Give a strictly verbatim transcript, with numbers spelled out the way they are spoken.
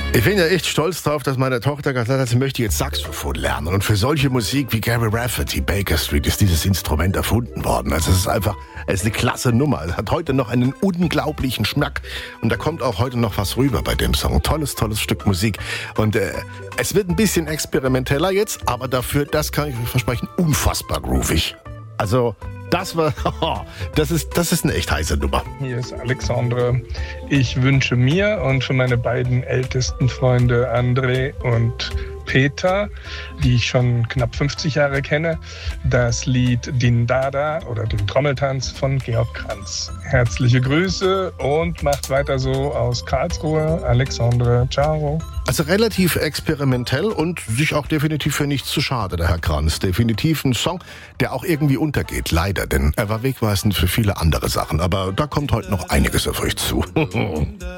Ich bin ja echt stolz drauf, dass meine Tochter gesagt hat, sie möchte jetzt Saxophon lernen. Und für solche Musik wie Gary Rafferty, Baker Street, ist dieses Instrument erfunden worden. Also es ist einfach, es ist eine klasse Nummer. Es hat heute noch einen unglaublichen Schmack. Und da kommt auch heute noch was rüber bei dem Song. Tolles, tolles Stück Musik. Und äh, es wird ein bisschen experimenteller jetzt, aber dafür, das kann ich euch versprechen, unfassbar groovig. Also das war, das ist, das ist eine echt heiße Nummer. Hier ist Alexandre. Ich wünsche mir und für meine beiden ältesten Freunde André und Peter, die ich schon knapp fünfzig Jahre kenne, das Lied Din Dada oder den Trommeltanz von Georg Kranz. Herzliche Grüße und macht weiter so aus Karlsruhe. Alexandre, ciao. Also relativ experimentell und sich auch definitiv für nichts zu schade, der Herr Kranz. Definitiv ein Song, der auch irgendwie untergeht, leider, denn er war wegweisend für viele andere Sachen. Aber da kommt heute noch einiges auf euch zu.